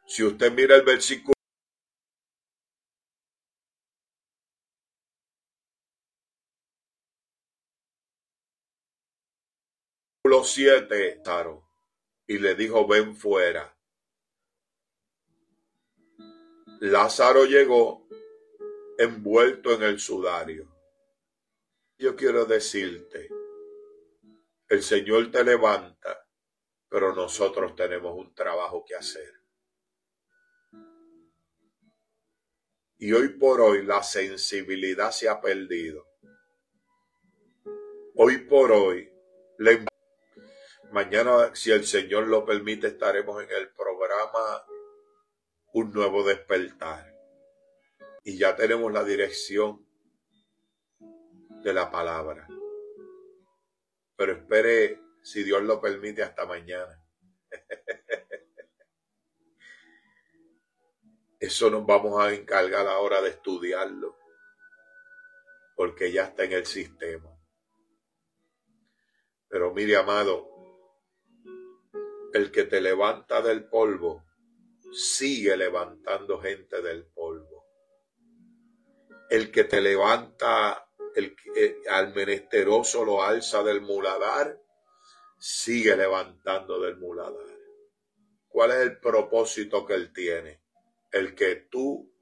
Si usted mira el versículo 7, y le dijo, ven fuera. Lázaro llegó envuelto en el sudario. Yo quiero decirte, el Señor te levanta, pero nosotros tenemos un trabajo que hacer. Y hoy por hoy la sensibilidad se ha perdido. Hoy por hoy, mañana, si el Señor lo permite, estaremos en el programa Un Nuevo Despertar. Y ya tenemos la dirección de la palabra. Pero espere, si Dios lo permite, hasta mañana. Eso nos vamos a encargar ahora de estudiarlo, porque ya está en el sistema. Pero mire, amado, el que te levanta del polvo, sigue levantando gente del polvo. El que te levanta, al menesteroso lo alza del muladar, sigue levantando del muladar. ¿Cuál es el propósito que él tiene? El que tú